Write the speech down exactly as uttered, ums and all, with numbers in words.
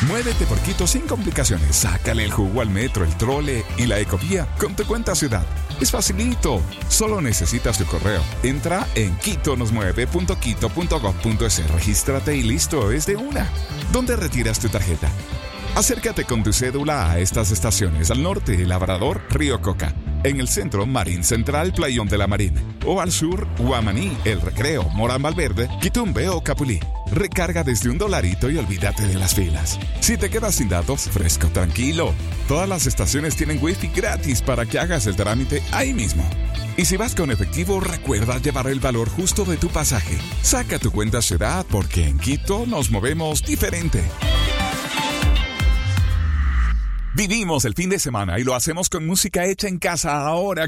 Muévete por Quito sin complicaciones. Sácale el jugo al metro, el trole y la ecovía con tu cuenta Ciudad. Es facilito. Solo necesitas tu correo. Entra en quito nos mueve punto quito punto gob punto es. Regístrate y listo, es de una. ¿Dónde retiras tu tarjeta? Acércate con tu cédula a estas estaciones. Al norte, Labrador, Río Coca. En el centro, Marín Central, Playón de la Marín. O al sur, Guamaní, El Recreo, Morán Valverde, Quitumbe o Capulí. Recarga desde un dolarito y olvídate de las filas. Si te quedas sin datos, fresco, tranquilo. Todas las estaciones tienen wifi gratis para que hagas el trámite ahí mismo. Y si vas con efectivo, recuerda llevar el valor justo de tu pasaje. Saca tu cuenta Ciudad porque en Quito nos movemos diferente. Vivimos el fin de semana y lo hacemos con música hecha en casa ahora